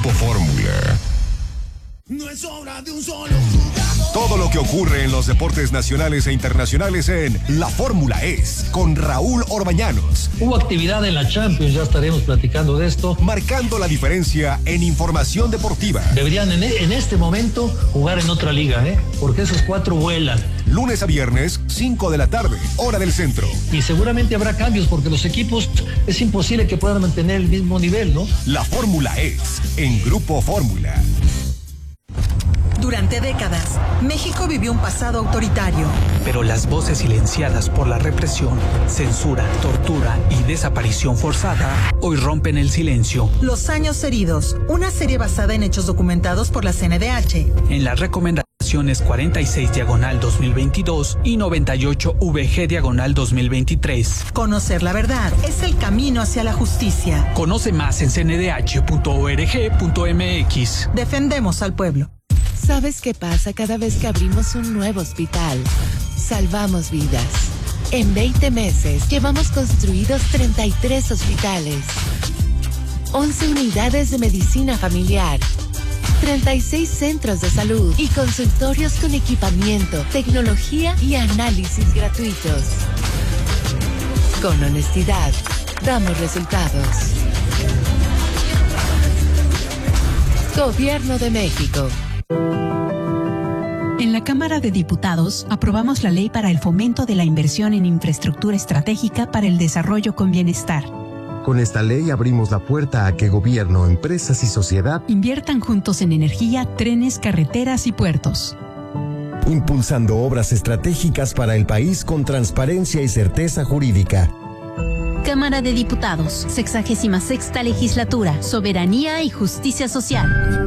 Fórmula. No es obra de un solo jugador. Todo lo que ocurre en los deportes nacionales e internacionales en La Fórmula es con Raúl Orbañanos. Hubo actividad en la Champions, ya estaremos platicando de esto. Marcando la diferencia en información deportiva. Deberían en este momento jugar en otra liga, porque esos 4 vuelan. Lunes a viernes, 5 de la tarde, hora del centro. Y seguramente habrá cambios porque los equipos es imposible que puedan mantener el mismo nivel, ¿no? La Fórmula es en Grupo Fórmula. Durante décadas, México vivió un pasado autoritario. Pero las voces silenciadas por la represión, censura, tortura y desaparición forzada hoy rompen el silencio. Los años heridos, una serie basada en hechos documentados por la CNDH. En las recomendaciones 46/2022 y 98/VG/2023. Conocer la verdad es el camino hacia la justicia. Conoce más en cndh.org.mx. Defendemos al pueblo. ¿Sabes qué pasa cada vez que abrimos un nuevo hospital? Salvamos vidas. En 20 meses llevamos construidos 33 hospitales, 11 unidades de medicina familiar, 36 centros de salud y consultorios con equipamiento, tecnología y análisis gratuitos. Con honestidad, damos resultados. Gobierno de México. En la Cámara de Diputados aprobamos la ley para el fomento de la inversión en infraestructura estratégica para el desarrollo con bienestar. Con esta ley abrimos la puerta a que gobierno, empresas y sociedad inviertan juntos en energía, trenes, carreteras y puertos. Impulsando obras estratégicas para el país con transparencia y certeza jurídica. Cámara de Diputados, 66ª Legislatura, Soberanía y Justicia Social.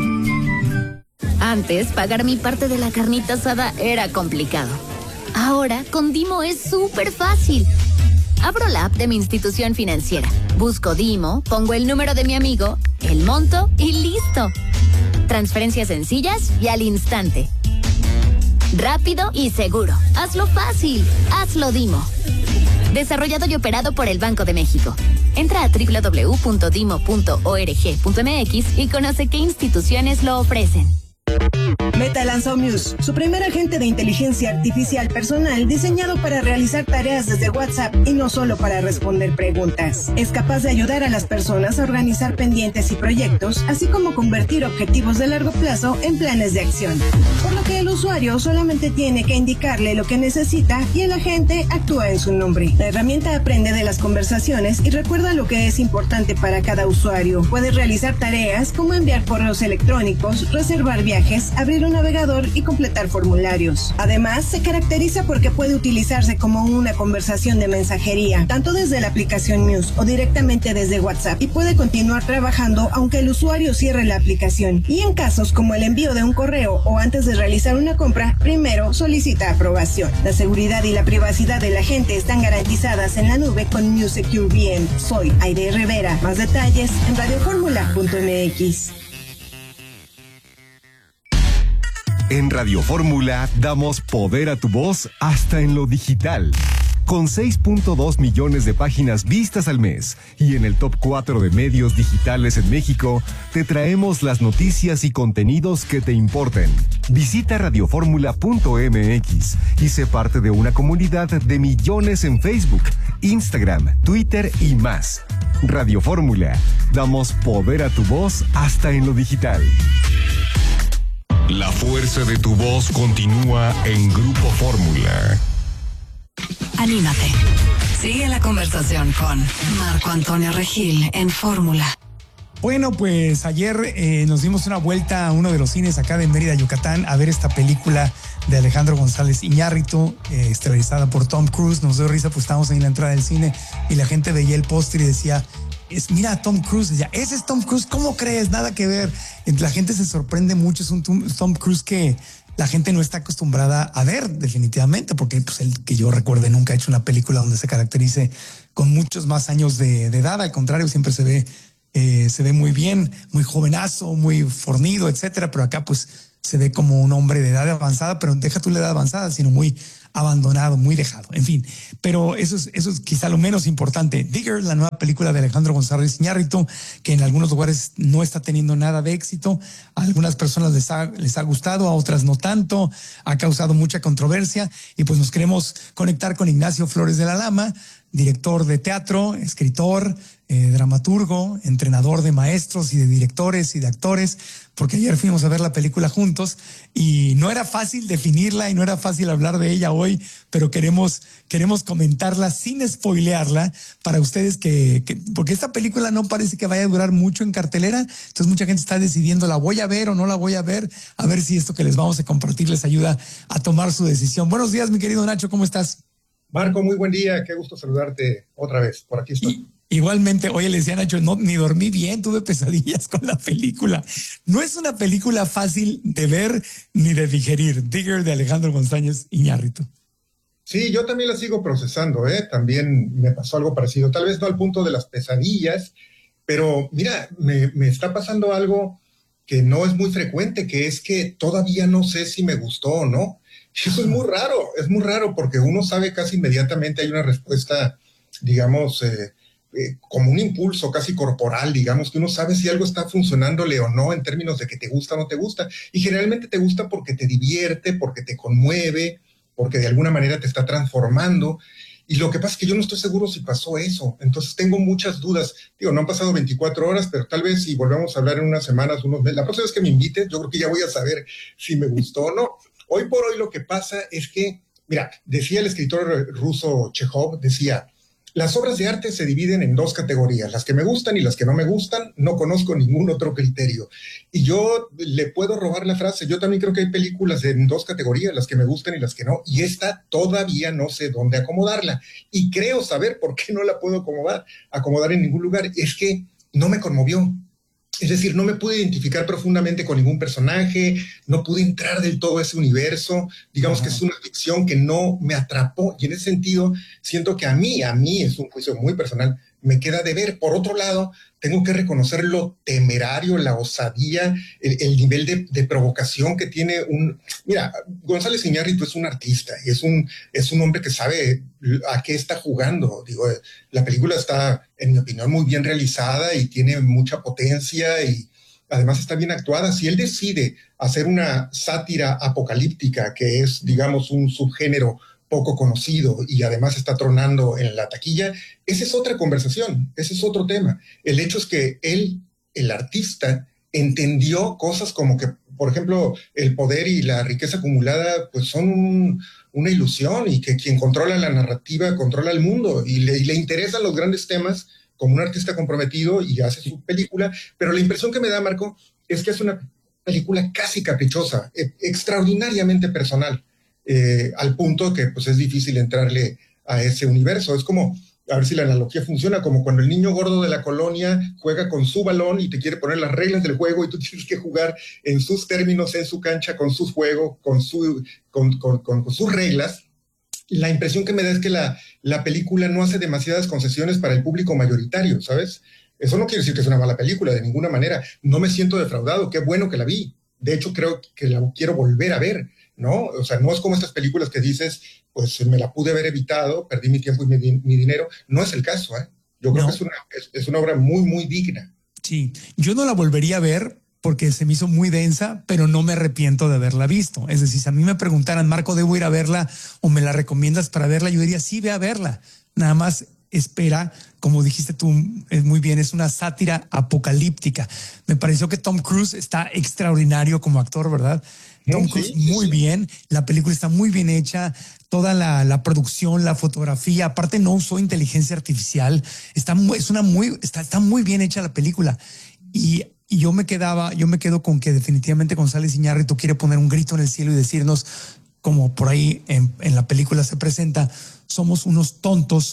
Antes, pagar mi parte de la carnita asada era complicado. Ahora, con Dimo es súper fácil. Abro la app de mi institución financiera, busco Dimo, pongo el número de mi amigo, el monto y listo. Transferencias sencillas y al instante. Rápido y seguro. Hazlo fácil. Hazlo Dimo. Desarrollado y operado por el Banco de México. Entra a www.dimo.org.mx y conoce qué instituciones lo ofrecen. Meta lanzó Muse, su primer agente de inteligencia artificial personal diseñado para realizar tareas desde WhatsApp y no solo para responder preguntas. Es capaz de ayudar a las personas a organizar pendientes y proyectos, así como convertir objetivos de largo plazo en planes de acción. Por lo que el usuario solamente tiene que indicarle lo que necesita y el agente actúa en su nombre. La herramienta aprende de las conversaciones y recuerda lo que es importante para cada usuario. Puede realizar tareas como enviar correos electrónicos, reservar viajes, abrir un navegador y completar formularios. Además, se caracteriza porque puede utilizarse como una conversación de mensajería, tanto desde la aplicación Muse o directamente desde WhatsApp, y puede continuar trabajando aunque el usuario cierre la aplicación. Y en casos como el envío de un correo o antes de realizar una compra, primero solicita aprobación. La seguridad y la privacidad de la gente están garantizadas en la nube con Muse Secure VM. Soy Aide Rivera. Más detalles en radioformula.mx. En Radio Fórmula damos poder a tu voz hasta en lo digital. Con 6.2 millones de páginas vistas al mes y en el top 4 de medios digitales en México, te traemos las noticias y contenidos que te importen. Visita radioformula.mx y sé parte de una comunidad de millones en Facebook, Instagram, Twitter y más. Radio Fórmula, damos poder a tu voz hasta en lo digital. La fuerza de tu voz continúa en Grupo Fórmula. Anímate. Sigue la conversación con Marco Antonio Regil en Fórmula. Bueno, pues ayer nos dimos una vuelta a uno de los cines acá de Mérida, Yucatán, a ver esta película de Alejandro González Iñárritu, estelarizada por Tom Cruise. Nos dio risa, pues estábamos ahí en la entrada del cine y la gente veía el póster y decía, mira a Tom Cruise, decía, ese es Tom Cruise, ¿cómo crees? Nada que ver. La gente se sorprende mucho, es un Tom Cruise que la gente no está acostumbrada a ver, definitivamente, porque pues el que yo recuerde nunca ha hecho una película donde se caracterice con muchos más años de edad. Al contrario, siempre se ve muy bien, muy jovenazo, muy fornido, etcétera, pero acá pues se ve como un hombre de edad avanzada, pero deja tú la edad avanzada, sino muy abandonado, muy dejado, en fin. Pero eso es quizá lo menos importante. Digger, la nueva película de Alejandro González Iñárritu, que en algunos lugares no está teniendo nada de éxito. A algunas personas les ha gustado, a otras no tanto. Ha causado mucha controversia y pues nos queremos conectar con Ignacio Flores de la Lama, director de teatro, escritor, dramaturgo, entrenador de maestros y de directores y de actores, porque ayer fuimos a ver la película juntos y no era fácil definirla y no era fácil hablar de ella hoy, pero queremos comentarla sin spoilearla para ustedes porque esta película no parece que vaya a durar mucho en cartelera, entonces mucha gente está decidiendo, ¿la voy a ver o no la voy a ver? A ver si esto que les vamos a compartir les ayuda a tomar su decisión. Buenos días, mi querido Nacho, ¿cómo estás? Marco, muy buen día, qué gusto saludarte otra vez, por aquí estoy. Igualmente, oye, le decía a Nacho, no, ni dormí bien, tuve pesadillas con la película. No es una película fácil de ver ni de digerir. Digger, de Alejandro González Iñárritu. Sí, yo también la sigo procesando, también me pasó algo parecido, tal vez no al punto de las pesadillas, pero mira, me está pasando algo que no es muy frecuente, que es que todavía no sé si me gustó o no. Eso es muy raro porque uno sabe casi inmediatamente, hay una respuesta, digamos, como un impulso casi corporal, digamos, que uno sabe si algo está funcionándole o no en términos de que te gusta o no te gusta. Y generalmente te gusta porque te divierte, porque te conmueve, porque de alguna manera te está transformando. Y lo que pasa es que yo no estoy seguro si pasó eso. Entonces tengo muchas dudas. Digo, no han pasado 24 horas, pero tal vez si volvemos a hablar en unas semanas, unos meses, la próxima vez que me invites, yo creo que ya voy a saber si me gustó o no. Hoy por hoy lo que pasa es que, mira, decía el escritor ruso Chekhov, decía, las obras de arte se dividen en dos categorías, las que me gustan y las que no me gustan, no conozco ningún otro criterio. Y yo le puedo robar la frase, yo también creo que hay películas en dos categorías, las que me gustan y las que no, y esta todavía no sé dónde acomodarla. Y creo saber por qué no la puedo acomodar en ningún lugar, es que no me conmovió. Es decir, no me pude identificar profundamente con ningún personaje, no pude entrar del todo a ese universo, digamos que es una ficción que no me atrapó, y en ese sentido siento que a mí es un juicio muy personal, me queda de ver. Por otro lado, tengo que reconocer lo temerario, la osadía, el nivel de provocación que tiene Mira, González Iñárritu es un artista y es un hombre que sabe a qué está jugando. Digo, la película está, en mi opinión, muy bien realizada y tiene mucha potencia y además está bien actuada. Si él decide hacer una sátira apocalíptica, que es, digamos, un subgénero poco conocido y además está tronando en la taquilla, esa es otra conversación, ese es otro tema. El hecho es que él, el artista, entendió cosas como que, por ejemplo, el poder y la riqueza acumulada pues son una ilusión y que quien controla la narrativa controla el mundo y le interesan los grandes temas como un artista comprometido y hace su película, pero la impresión que me da, Marco, es que es una película casi caprichosa, extraordinariamente personal. Al punto que pues es difícil entrarle a ese universo. Es como, a ver si la analogía funciona, como cuando el niño gordo de la colonia juega con su balón y te quiere poner las reglas del juego y tú tienes que jugar en sus términos, en su cancha, con sus juegos, con sus reglas. La impresión que me da es que la película no hace demasiadas concesiones para el público mayoritario, ¿sabes? Eso no quiere decir que es una mala película, de ninguna manera. No me siento defraudado, qué bueno que la vi. De hecho, creo que la quiero volver a ver, ¿no? O sea, no es como estas películas que dices, pues me la pude haber evitado, perdí mi tiempo y mi dinero. No es el caso, ¿eh? Yo creo que es una obra muy, muy digna. Sí, yo no la volvería a ver porque se me hizo muy densa, pero no me arrepiento de haberla visto. Es decir, si a mí me preguntaran, Marco, ¿debo ir a verla o me la recomiendas para verla? Yo diría, sí, ve a verla. Nada más espera, como dijiste tú muy bien, es una sátira apocalíptica. Me pareció que Tom Cruise está extraordinario como actor, ¿verdad? Tom Cruise muy bien, la película está muy bien hecha, toda la producción, la fotografía, aparte no usó inteligencia artificial, está muy bien hecha la película. Y yo me quedo con que definitivamente González Iñárritu quiere poner un grito en el cielo y decirnos, como por ahí en la película se presenta, somos unos tontos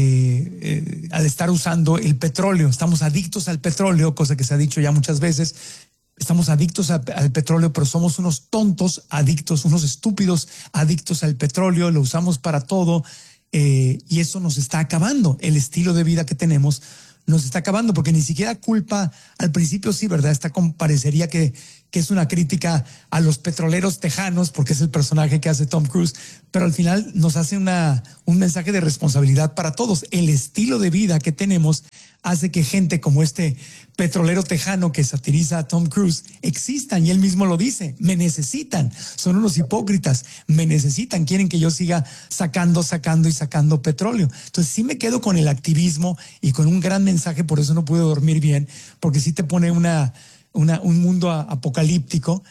al estar usando el petróleo, estamos adictos al petróleo, cosa que se ha dicho ya muchas veces. Estamos adictos al petróleo, pero somos unos tontos adictos, unos estúpidos adictos al petróleo, lo usamos para todo y eso nos está acabando. El estilo de vida que tenemos nos está acabando, porque ni siquiera culpa, al principio sí, ¿verdad? Parecería que es una crítica a los petroleros tejanos, porque es el personaje que hace Tom Cruise, pero al final nos hace un mensaje de responsabilidad para todos. El estilo de vida que tenemos hace que gente como este petrolero tejano que satiriza a Tom Cruise existan, y él mismo lo dice: me necesitan, son unos hipócritas, me necesitan, quieren que yo siga sacando petróleo. Entonces sí me quedo con el activismo y con un gran mensaje, por eso no pude dormir bien, porque sí te pone un mundo apocalíptico,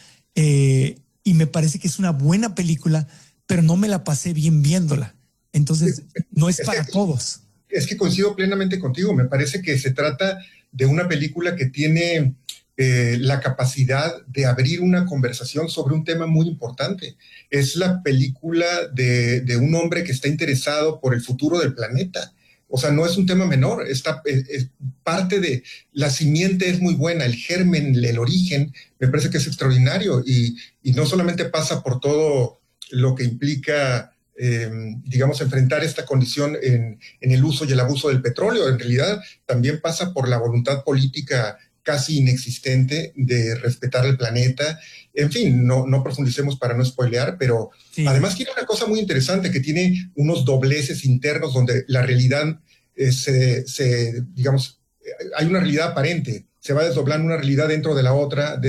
y me parece que es una buena película, pero no me la pasé bien viéndola. Entonces no es para todos. Es que coincido plenamente contigo. Me parece que se trata de una película que tiene la capacidad de abrir una conversación sobre un tema muy importante. Es la película de un hombre que está interesado por el futuro del planeta. O sea, no es un tema menor. Es parte de la simiente, es muy buena, el germen, el origen, me parece que es extraordinario, y no solamente pasa por todo lo que implica, digamos, enfrentar esta condición en el uso y el abuso del petróleo. En realidad también pasa por la voluntad política casi inexistente de respetar el planeta. En fin, no profundicemos para no spoilear, pero sí. Además tiene una cosa muy interesante, que tiene unos dobleces internos donde la realidad digamos, hay una realidad aparente, se va desdoblando una realidad dentro de la otra,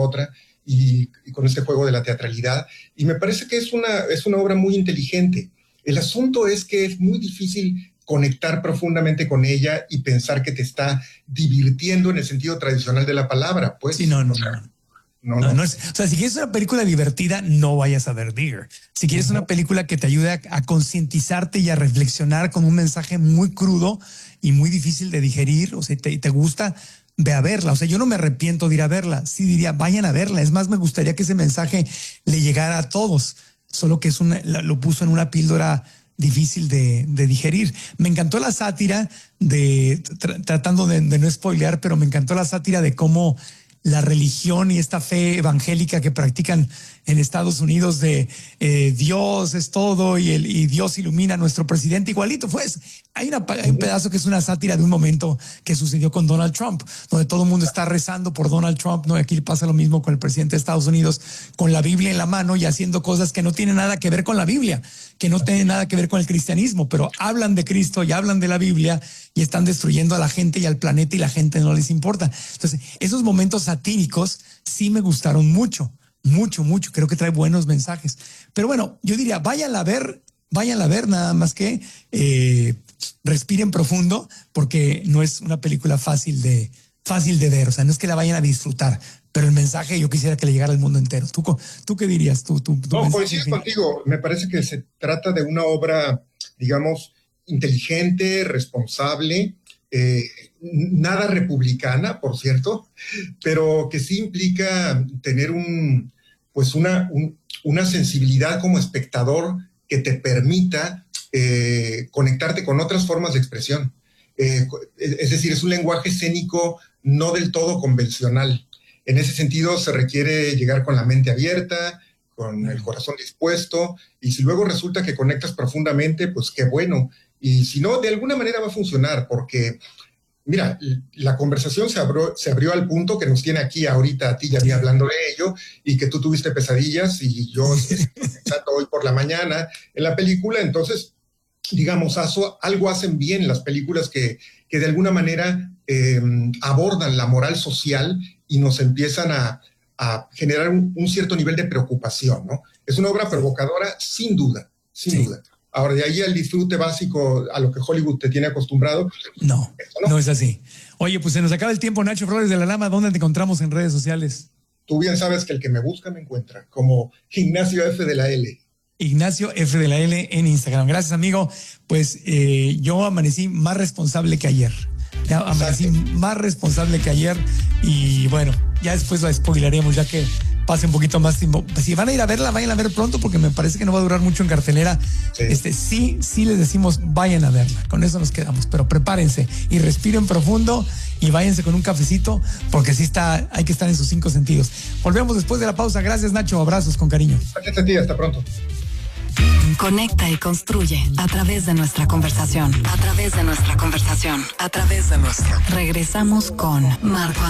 y con este juego de la teatralidad, y me parece que es una obra muy inteligente. El asunto es que es muy difícil conectar profundamente con ella y pensar que te está divirtiendo en el sentido tradicional de la palabra, pues. Sí, no. O sea, si quieres una película divertida, no vayas a ver Digger. Si quieres una película que te ayude a concientizarte y a reflexionar con un mensaje muy crudo y muy difícil de digerir, o sea, te gusta, ve a verla. O sea, yo no me arrepiento de ir a verla. Sí diría, vayan a verla. Es más, me gustaría que ese mensaje le llegara a todos, solo que lo puso en una píldora difícil de digerir. Me encantó la sátira tratando de no spoilear, pero me encantó la sátira de cómo la religión y esta fe evangélica que practican en Estados Unidos de Dios es todo y Dios ilumina a nuestro presidente, igualito. Pues hay un pedazo que es una sátira de un momento que sucedió con Donald Trump, donde todo el mundo está rezando por Donald Trump, ¿no? Y aquí pasa lo mismo con el presidente de Estados Unidos, con la Biblia en la mano y haciendo cosas que no tienen nada que ver con la Biblia, que no tienen nada que ver con el cristianismo, pero hablan de Cristo y hablan de la Biblia y están destruyendo a la gente y al planeta, y la gente no les importa. Entonces, esos momentos satíricos sí me gustaron mucho. Creo que trae buenos mensajes. Pero bueno, yo diría, váyanla a ver, nada más que respiren profundo, porque no es una película fácil de ver. O sea, no es que la vayan a disfrutar, pero el mensaje yo quisiera que le llegara al mundo entero. ¿Tú qué dirías? No, coincido contigo. Me parece que se trata de una obra, digamos, inteligente, responsable, nada republicana, por cierto, pero que sí implica tener una sensibilidad como espectador que te permita conectarte con otras formas de expresión. Es decir, es un lenguaje escénico no del todo convencional. En ese sentido se requiere llegar con la mente abierta, con el corazón dispuesto, y si luego resulta que conectas profundamente, pues qué bueno. Y si no, de alguna manera va a funcionar, porque, mira, la conversación se abrió al punto que nos tiene aquí ahorita a ti y a mí hablando de ello, y que tú tuviste pesadillas y yo pensando hoy por la mañana en la película. Entonces, digamos, algo hacen bien las películas que de alguna manera abordan la moral social y nos empiezan a generar un cierto nivel de preocupación, ¿no? Es una obra provocadora, sin duda. Ahora, de ahí al disfrute básico a lo que Hollywood te tiene acostumbrado. No es así. Oye, pues se nos acaba el tiempo. Nacho Flores de la Lama, ¿dónde te encontramos en redes sociales? Tú bien sabes que el que me busca me encuentra, como Ignacio F. de la L. Ignacio F. de la L en Instagram. Gracias, amigo. Pues yo amanecí más responsable que ayer. Y bueno, ya después la spoilaremos, ya que pase un poquito más tiempo. Si van a ir a verla, vayan a ver pronto, porque me parece que no va a durar mucho en cartelera. Sí les decimos, vayan a verla. Con eso nos quedamos, pero prepárense y respiren profundo y váyanse con un cafecito, porque hay que estar en sus 5 sentidos. Volvemos después de la pausa. Gracias, Nacho. Abrazos con cariño. Gracias a ti, hasta pronto. Conecta y construye a través de nuestra conversación. A través de nuestra conversación. A través de nuestra. Regresamos con Marco